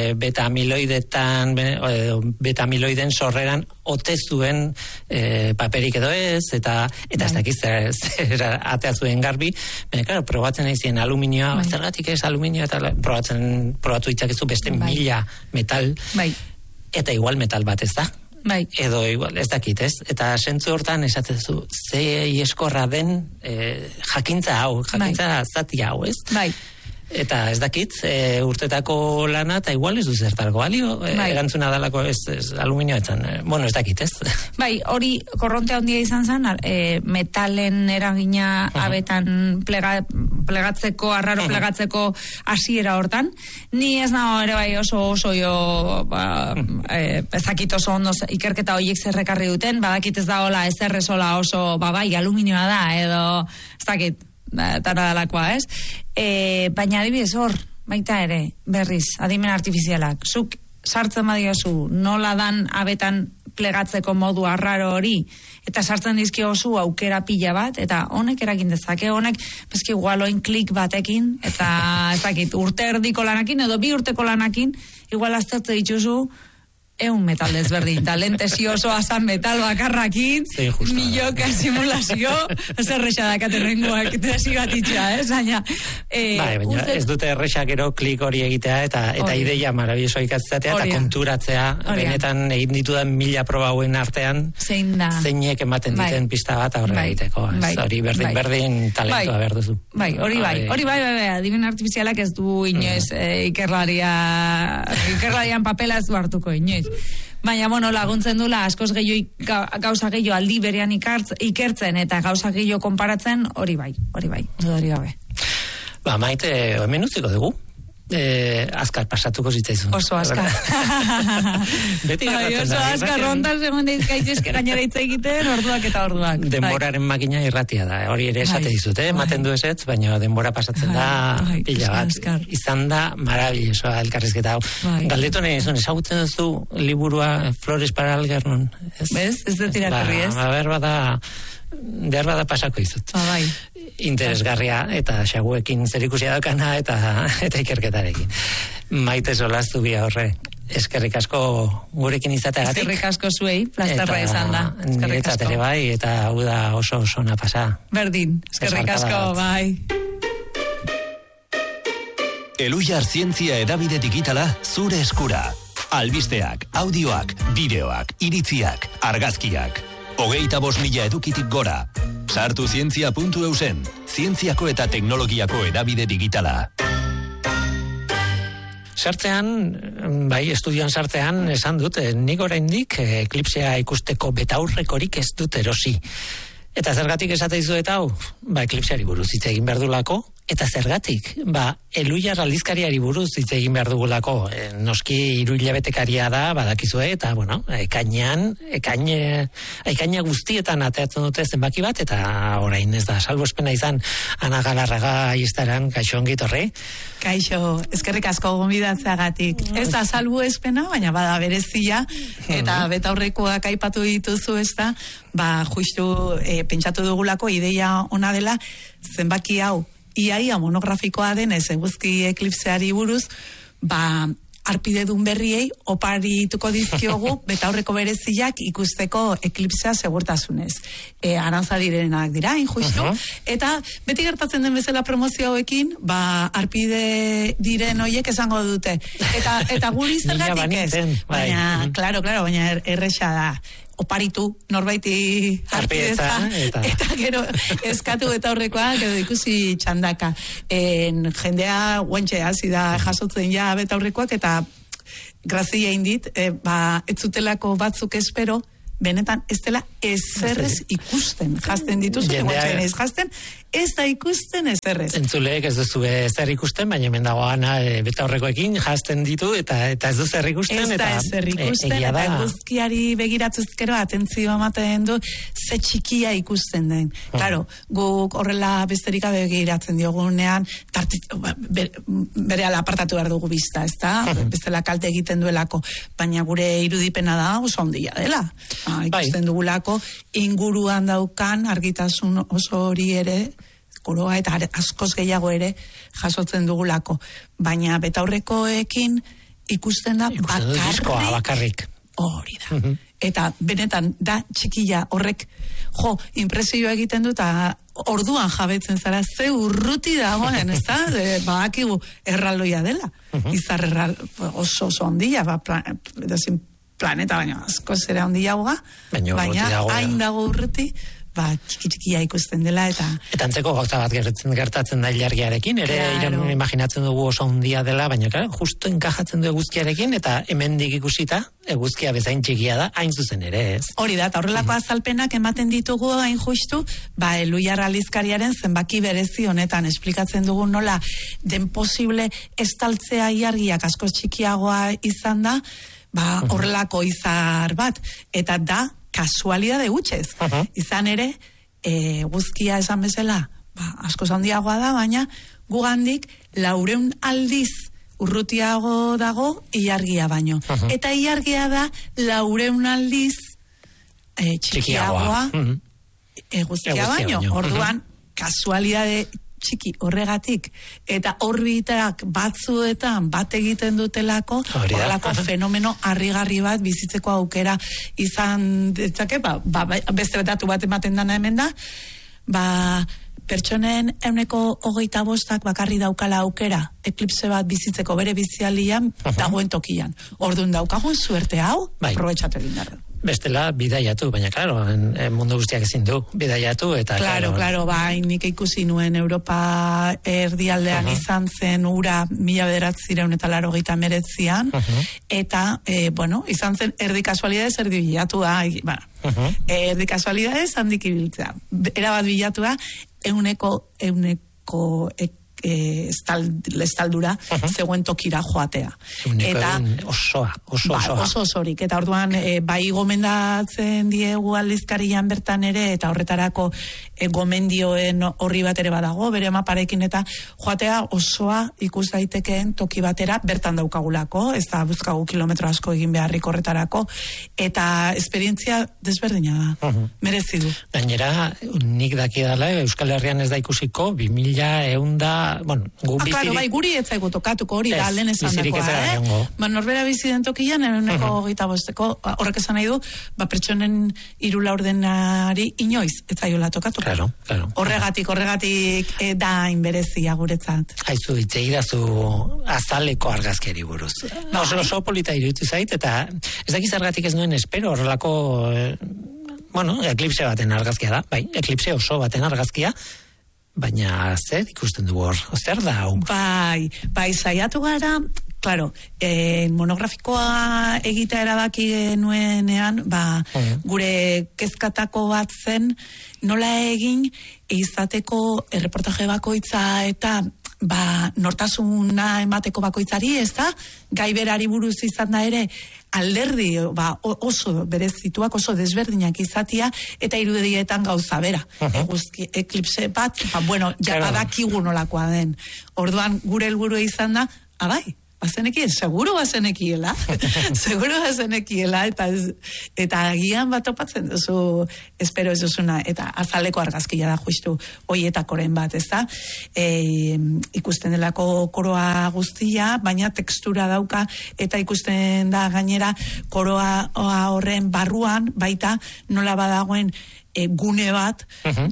beta-amiloiden sorreran ote zuen paperik edo ez, eta ez dakiz atea zuen garbi, baina, claro, probatzen nahi zien aluminioa, zergatik ez aluminioa, eta probatu ditzakezu beste 1000 metal, eta igual metal bat ez da. Edo igual, ez dakit, ez? Eta sentzu hortan esatezu, ze ieskorra den jakintza zati hau, ez? Eta ez dakit, urtetako lana, eta igual ez du zertarko balio, erantzuna dalako ez aluminio etzan. Bueno, ez dakit, ez? Hori korronte handia izan zen, metalen eragina abetan plegatzeko, arraro plegatzeko hasiera hortan. Ni ez nago ere bai oso jo, ez dakit oso ondo ikerketa horiek zerrekarri duten, badakit ez da hola, ez errezola oso, bai, aluminioa da, edo, ez dakit, tara dalakoa, ez? Baina adibidez hor, baita ere, berriz, adimen artifizialak, zuk sartzen badiozu nola dan abetan plegatzeko modu arraro hori, eta sartzen dizkio oso aukera pila bat, eta honek eragin dezake, honek, bezki igualoin klik batekin, eta ez dakit, urte erdiko lanakin, edo 2 urteko lanakin, igual aztertze dituzu, metal desberdin, talentesi oso azan metal bakarrakin, milioka simulazio, zerrexa dakaten rengoak tesi bat itxea, baina... baina ez dute errexak ero klik hori egitea, eta ideia marabilloso ikatzatea, eta konturatzea, benetan egin ditudan 1000 proba hauen artean, zeinek ematen diten pista bat aurre egiteko. Hori berdin talentua behar duzu. Hori bai, adimen artifizialak ez du inoiz ikerlarian papela ez du hartuko inoiz. Baina, laguntzen dula, askoz gauza gehiago aldi berean ikertzen eta gauza gehiago konparatzen, hori bai, dudari gabe. Maite, hemen utziko dugu. Azkar pasatuko zitzaizun. Oso azkar. Beti oso azkar, rondan segun deizkaitezke gainera hitz egiten, orduak eta orduak. Denboraren makina irratia da, hori ere esate dizute, ematen du esetz, baina denbora pasatzen da pila bat. Izan da marabilloso elkarrizketa hau. Galdetu nahi izun, ezagutzen duzu liburua Flores para Algernon? Ez dut irakurri ez? Behar bada pasako izut. Interesgarria eta xaguekin zerikusia daukana eta ikerketarekin. Maite Solaztu bia horre. Eskerrik asko gurekin izateagatik. Eskerrik asko zuei, plasterra izan da. Niretzat ere bai, eta hau da oso ona pasa. Berdin, eskerrik asko, bai. Elujar zientzia edabide digitala zure eskura. Albisteak, audioak, bideoak, iritziak, argazkiak. 25.000 edukitik gora. Sartu zientzia.eusen, zientziako eta teknologiako edabide digitala. Sartzean, estudioan sartzean, esan dut, nik oraindik eklipsea ikusteko betaurrekorik ez dut erosi. Eta zergatik esateizu eta hau? Eklipseari buruz hitz egin behar dulako, eta zergatik? Elujar aldizkariari buruz hitz egin behar dugulako. Noski 3 hilabetekaria da, badakizue, eta, ekaina guztietan ateatzen dute zenbaki bat, eta orain ez da, salbuespena izan, Ana Galarraga iztaran, kaixo ongit horre? Kaixo, eskerrik asko gonbidatzeagatik. Ez da salbuespena, baina bada berezia, eta betaurrekoak aipatu dituzu, ez da, justu pentsatu dugulako ideia ona dela, zenbaki hau, iaia monografikoa denez eguzki eklipseari buruz, arpidedun berriei oparituko dizkiogu betaurreko bereziak ikusteko eklipsea segurtasunez. Arantza direnak dira, injustu, eta beti gertatzen den bezala promozio hauekin, arpide diren hoiek esango dute. Eta guri zergatik ez. Baina, claro, baina erresa da. Oparitu, norbaiti arpideza, eta gero eskatu eta horrekoa, gero ikusi txandaka. Jendea guantxe hasi da jasotzen ja beta horrekoak, eta grazia indit, ez zutelako batzuk espero, benetan ez dela ezerrez ikusten. Jazten dituzu, guantxean ez jazten, ez da ikusten ezerrez. Entzuleek ez duzu ezer ikusten, baina hemen dagoan beta horrekoekin jazten ditu, eta ez du zer ikusten. Ez da ezer ikusten, eta eguzkiari begiratuzkero atentzioa ematen du, ze txikia ikusten den. Claro, guk horrela besterik gabe begiratzen diogunean, bere ala apartatu behar dugu bizta, ez da? Bestela kalte egiten duelako, baina gure irudipena da oso ondia dela. Ikusten dugulako, inguruan daukan argitasun oso hori ere, koloa eta askoz gehiago ere jasotzen dugulako. Baina betaurrekoekin ikusten da bakarrik. Hori da. Eta benetan da txikila horrek impresioa egiten du, eta orduan jabetzen zara ze urruti dagoen, ez da? Badakigu erraldoia dela. Izar oso ondia, planeta baina asko zera ondia hoga, baina hain dago urruti, txikia ikusten dela, eta antzeko gauza bat gertatzen da ilargiarekin, ere imaginatzen dugu oso ondia dela, baina justo enkajatzen du eguzkiarekin, eta hemendik ikusita eguzkia bezain txikia da, hain zuzen ere, ez? Hori da, eta horrelako azalpenak ematen ditugu hain justu, Elhuyar aldizkariaren zenbaki berezi honetan esplikatzen dugu nola den posible estaltzea ilargiak asko txikiagoa izan da, horrelako izar bat, eta da kasualidade gutxez. Izan ere, guzkia esan bezala, asko handiagoa da, baina gugandik 400 aldiz urrutiago dago ilargia baino. Eta ilargia da 400 aldiz txikiagoa guzkia baino. Orduan, kasualidade txiki horregatik, eta orbitak batzuetan bat egiten dutelako, horrelako fenomeno harrigarri bat bizitzeko aukera izan ditzake, beste datu bat ematen dana hemen da, pertsonen 125 bakarri daukala aukera eklipse bat bizitzeko bere bizialdian dagoen tokian. Orduan daukagun suerte hau, aprobetxatu egin darra. Bestela, bidaiatu, baina, klaro, mundu guztiak ezin du, bidaiatu, eta... Klaro, nik ikusi nuen Europa erdialdean izan zen ura 1989an, eta, izan zen erdi kasualidades erdi bilatua, erdi kasualidades handik ibiltzea. Erabat bilatua, euneko estaldura zegoen tokira joatea. Eta oso osorik. Eta orduan, bai gomendatzen diegu aldizkarian bertan ere, eta horretarako gomendioen horri bat ere badago, bere maparekin, eta joatea osoa ikus daitekeen toki batera bertan daukagulako, ez da buzkagu kilometro asko egin beharrik horretarako, eta esperientzia desberdina da. Merezi du. Gainera, nik dakidala, Euskal Herrian ez da ikusiko, 2100 claro, guri ez zaigu tokatuko hori da, lehen esan dakoa, norbera bizi den tokian, 125, horrek esan nahi du, pertsonen 3 laurdenari inoiz ez zaiola tokatuko. Claro. Horregatik da inberezia guretzat. Aizu, itzeidazu azaleko argazkeri buruz. Oso polita iruditu zait, eta ez dakiz argatik ez nuen espero horrelako, eklipse baten argazkia da, eklipse oso baten argazkia, baina zer ikusten dugu hor, zer da hau? Bai, saiatu gara, claro, monografikoa egitea erabaki genuenean, gure kezkatako bat zen, nola egin izateko erreportaje bakoitza eta nortasuna emateko bakoitzari, ez da, gai berari buruz izan da ere, alderdi oso berezituak, oso desberdinak izatia, eta irudietan gauza bera. Eklipse bat, badakigu nolakoa den. Orduan, gure helburua izan da, seguru bazenekiela, eta agian bat topatzen duzu, espero ez duzuna, eta azaleko argazkia da justu hoietakoren bat, ez da? Ikusten delako koroa guztia, baina tekstura dauka, eta ikusten da gainera koroa horren barruan, baita nola badagoen gune bat,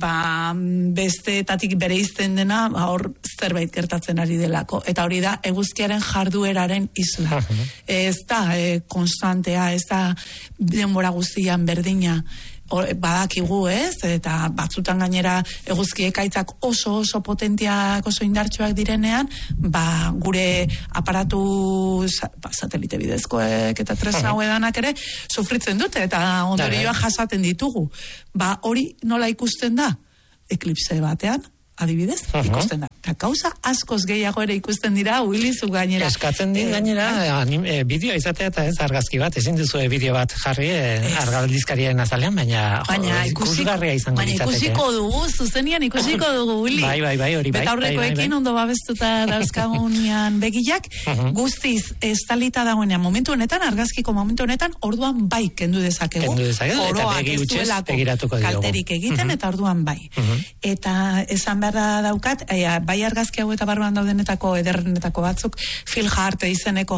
besteetatik bereizten dena, hor zerbait gertatzen ari delako. Eta hori da, eguzkiaren jardueraren isla. Ez da konstantea, ez da denbora guztian berdina, badakigu, ez? Eta batzutan gainera eguzki ekaitzak oso potentiak, oso indartsuak direnean, gure aparatu satelite bidezkoek eta tresna edanak ere sufritzen dute, eta ondorioak jasaten ditugu. Hori nola ikusten da? Eklipse batean, adibidez, ikusten da. Eta gauza askoz gehiago ere ikusten dira, Willizu gainera. Eskatzen dit gainera, bideo izatea eta ez argazki bat, ezin duzu bideo bat jarri argaldizkarien azalean, baina ikusgarria izango litzateke. Baina ikusiko dugu, zuzenian ikusiko dugu, Willy. Bai, hori bai. Eta aurrekoekin ondo babestuta dauzkagunean begilak, guztiz estalita dagoenean momentu honetan, argazkiko momentu honetan, orduan bai kendu dezakegu. Eta begi utxez begiratuko diogu. Kalterik egiten, eta orduan bai. Eta esan beharra daukat, bai argazki hau eta barruan daudenetako ederrenetako batzuk, Phil Hart izeneko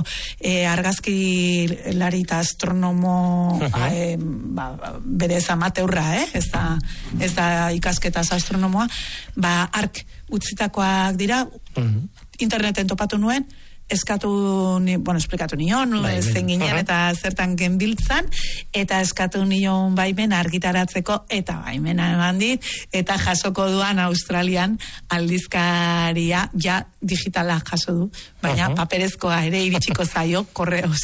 argazkilari eta astronomo berez amateurra, ez da ikasketaz astronomoa, ark utzitakoak dira, interneten topatu nuen, esplikatu nion, zen ginen eta zertan genbiltzan, eta eskatu nion baimen argitaratzeko, eta baimena eman dit, eta jasoko duan Australian aldizkaria, ja digitala jaso du, baina paperezkoa ere iritsiko zaio, korreoz.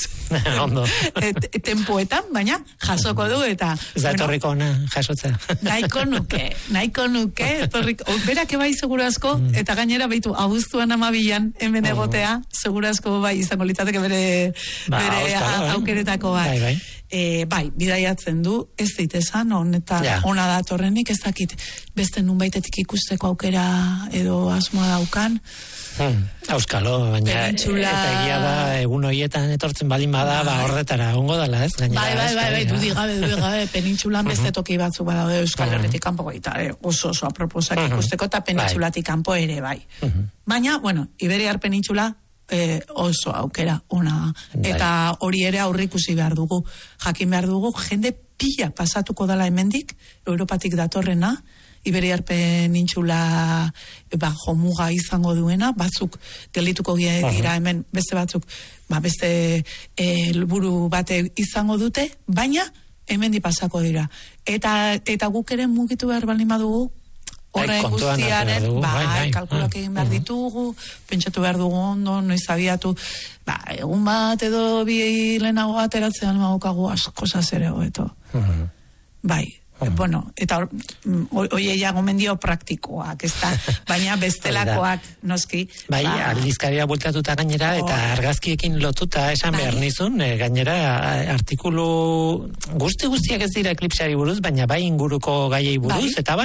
Tempoetan, baina jasoko du, eta... Ez da etorriko ona, jasotzea. Nahiko nuke, berak ebai seguru asko, eta gainera baitu, abuztuan 12an hemen egotea, seguru asko bai izango litzateke bere aukeretako bat. Bai, bidaiatzen du, ez ditezan, ona datorrenik, ez dakit beste nunbaitetik ikusteko aukera edo asmoa daukan. Auskalo, baina eta egia da egun horietan etortzen balin bada, horretara ongo dela, ez? Bai, dudik gabe, penintxulan beste toki batzuk badaude Euskal Herritik kanpo gaita, oso aproposak ikusteko, eta penintxulatik kanpo ere, bai. Baina, Iberiar penintxula oso aukera ona, eta hori ere aurreikusi behar dugu, jakin behar dugu, jende pila pasatuko dela hemendik, Europatik datorrena, Iberiar penintxula jomuga izango duena, batzuk geldituko dira hemen, beste batzuk beste helburu bate izango dute, baina hemendi pasako dira, eta guk ere mugitu behar baldin badugu horren guztiaren, kalkulak egin behar ditugu, pentsatu behar dugu ondo, noiz abiatu, egun bat edo bi lehenago ateratzean magokagu asko zazere hobeto. Bai. Eta oieia gomendio praktikoak, ez da, baina bestelakoak noski. Bai, aldizkaria bultatuta gainera, eta argazkiekin lotuta esan behar nizun, gainera artikulu guztiak ez dira eklipseari buruz, baina bai inguruko gaiei buruz, eta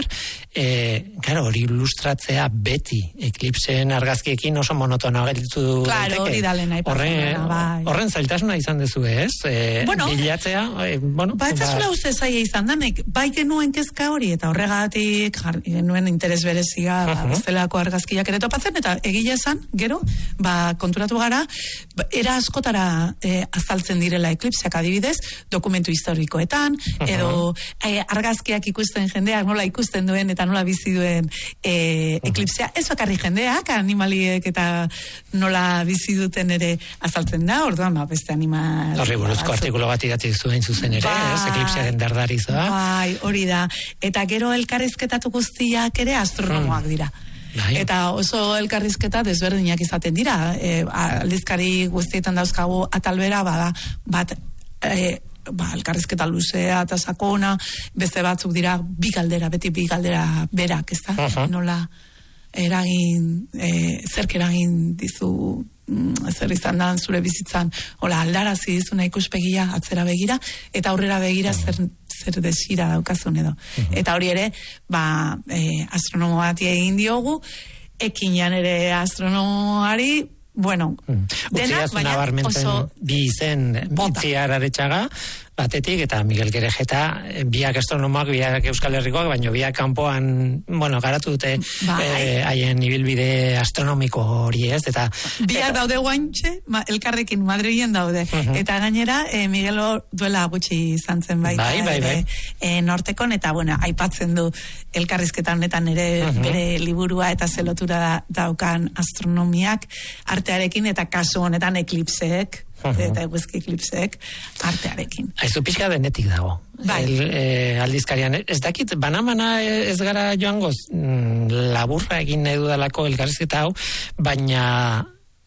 hori ilustratzea beti eklipseen argazkiekin oso monotona gelditu daiteke. Claro, hori da lehena horren zailtasuna izan dezu, ez? Bilatzea, ez uste zaila izan danek, bai genuen kezka hori, eta horregatik genuen interes berezia bestelako argazkiak ere topatzen, eta egile esan, gero, konturatu gara, era askotara azaltzen direla eklipseak adibidez, dokumentu historikoetan, edo argazkiak ikusten jendeak, nola ikusten duen eta nola bizi duen eklipsea, ez bakarri jendeak, animaliek eta nola bizi duten ere azaltzen da, orduan, beste animal... Horri buruzko artikulo bat idatzi zuen zuzen ere, eklipsearen dardarizoa. Hori da, eta gero elkarrizketatu guztiak ere astronomoak dira. Eta oso elkarrizketa desberdinak izaten dira, aldizkari guztietan dauzkagu atalbera, elkarrizketa luzea eta sakona, beste batzuk dira beti bi galdera berak, ez da? Nola zerk eragin dizu, zer izan da zure bizitzan, aldarazi dizuna ikuspegia atzera begira, eta aurrera begira zer desira daukazun edo. Eta hori ere, astronomo bati egin diogu, ekinean ere astronomoari, bueno, denak, baina oso... Bi izen, Itziar Aretxaga, batetik, eta Miguel Gerejeta, biak astronomoak, biak Euskal Herrikoak, baina biak kanpoan, garatu dute haien ibilbide astronomiko hori ez, eta... Biak daude guantxe, elkarrekin Madrilen daude, eta gainera, Miguel duela gutxi izan zen baita, nortekon, eta aipatzen du elkarrizketa honetan ere bere liburua eta zelotura daukan astronomiak artearekin, eta kasu honetan eklipseek, eta eguzki eklipseek artearekin. Aizu pixka denetik dago. Aldizkarian. Ez dakit, banamana ez gara joangoz laburra egin nahi dudalako elkarrizketa hau, baina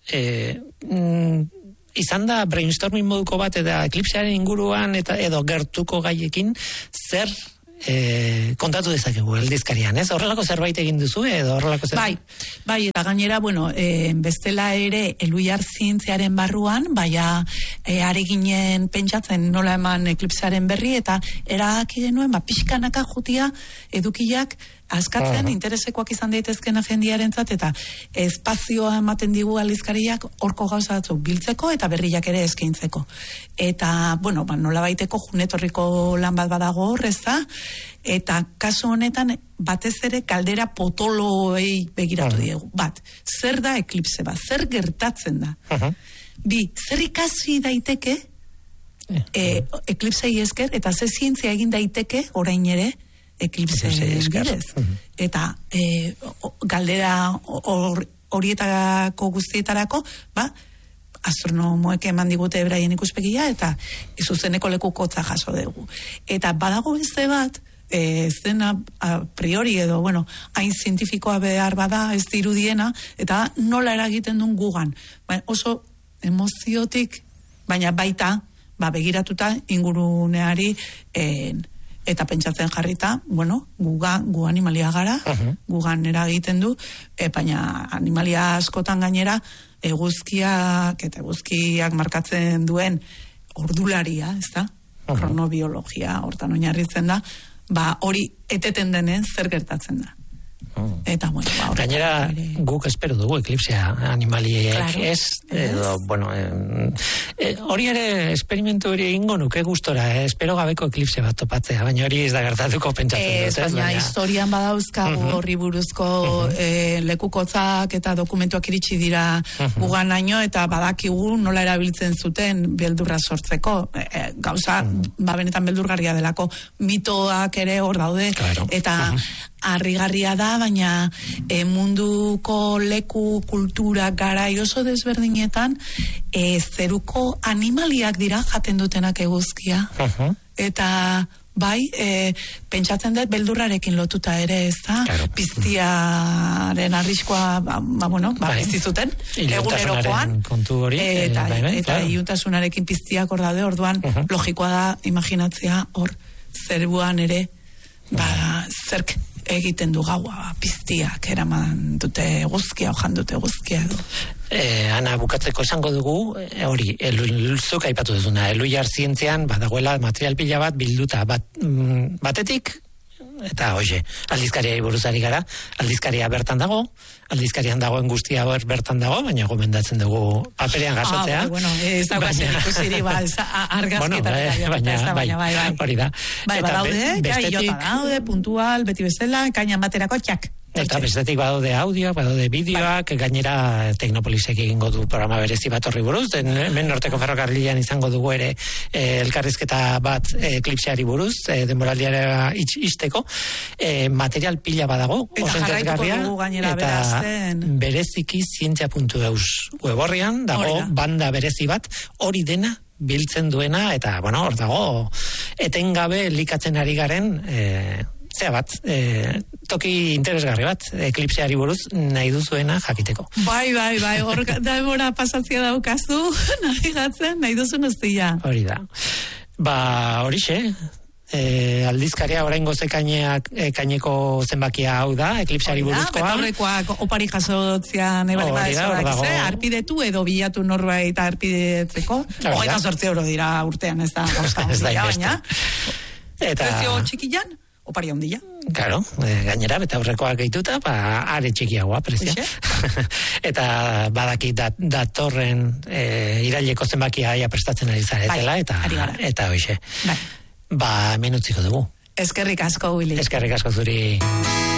izan da brainstorming moduko bat eta eklipsearen inguruan eta edo gertuko gaiekin zer kontatu dezakegu aldizkarian, ez? Horrelako zerbait egin duzu edo horrelako zerbait? Bai, eta gainera, bestela ere Elhuyar zientziaren barruan, are ginen pentsatzen nola eman eklipsearen berri, eta erabaki genuen, pixkanaka jutia edukiak askatzen, interesekoak izan daitezkena jendiarentzat, eta espazioa ematen digu aldizkariak horko gauza batzuk biltzeko eta berriak ere eskaintzeko. Eta, nola baiteko junetorriko lan bat badago horreza, eta kasu honetan batez ere kaldera potoloei begiratu diegu. Bat, zer da eklipse bat? Zer gertatzen da? Bi, zer ikasi daiteke eklipsei esker, eta ze zientzia egin daiteke orain ere eklipse bidez. Eta galdera horietako guztietarako, astronomoek eman digute beraien ikuspegia, eta zuzeneko lekukotza jaso dugu. Eta badago beste bat, zena a priori edo, hain zientifikoa behar bada ez dirudiena, eta nola eragiten duen gugan. Oso emoziotik, baina baita, begiratuta inguruneari eta pentsatzen jarrita, gu animalia gara, gugan eragiten du, baina animalia askotan gainera, eguzkiak markatzen duen ordularia, ez da? Kronobiologia, hortan oinarritzen da, hori eteten denen zer gertatzen da. Eta, gainera, guk espero dugu eklipsea animaliek, ez? Edo, hori ere, esperimentu hori egingo nuke gustora, espero gabeko eklipse bat topatzea, baina hori ez da gertatuko pentsatzen dut, ez? Baina historian badauzkagu horri buruzko lekukotzak eta dokumentuak iritsi dira guganaino, eta badakigu nola erabiltzen zuten beldurra sortzeko. Gauza, benetan beldurgarria delako, mitoak ere hor daude, eta harrigarria da, baina munduko leku kultura garai oso desberdinetan zeruko animaliak dira jaten dutenak eguzkia. Eta pentsatzen dut beldurrarekin lotuta ere, ez da? Piztiaren arriskoa, bizizuten, egunerokoan. Eta iuntasunarekin piztiak hor daude, orduan logikoa da imaginatzea hor zeruan ere, zerk egiten du gaua, piztiak eraman dute eguzkia, ojan dute eguzkia edo. Ana, bukatzeko esango dugu, hori, zuk aipatu duzuna, Elhuyar zientzian, badagoela material pila bat bilduta, batetik, eta hoxe, aldizkariai buruzari gara, aldizkaria bertan dago, aldizkarian dagoen guztia bertan dago, baina gomendatzen dugu paperean gasotzea. Ez daukazen ikusiri, argazkietan. Hori da. Badaude, jota daude, puntual, beti bezala, kainan baterako txak. Eta bestetik badaude audioak, badaude bideoak, gainera Teknopolisek egingo du programa berezi bat horri buruz, hemen Norteko Ferrokarrilean izango dugu ere elkarrizketa bat eklipseari buruz, denboraldiara izteko, material pila badago, oso interesgarria, eta bereziki zientzia.eus weborrian dago banda berezi bat, hori dena biltzen duena, eta hor dago etengabe likatzen ari garen toki interesgarri bat, eklipseari buruz nahi duzuena jakiteko. Bai, hor daimora pasatzea daukazu, nabigatzen, nahi duzun guztia. Hori da. Horixe, aldizkaria oraingo kaineko zenbakia hau da, eklipseari buruzkoa. Betaurrekoak opari jasotzean arpidetu edo bilatu norbait arpidetzeko. 28 € dira urtean, ez da. Ez da inbeste. Prezio txikian, opari handia. Claro, gainera, beta aurrekoak gehituta, are txikiagoa, prezia. Eta badakit datorren iraileko zenbakia aia prestatzen ari zaretela, eta hoxe. Hemen utziko dugu. Eskerrik asko, Willy. Eskerrik asko zuri.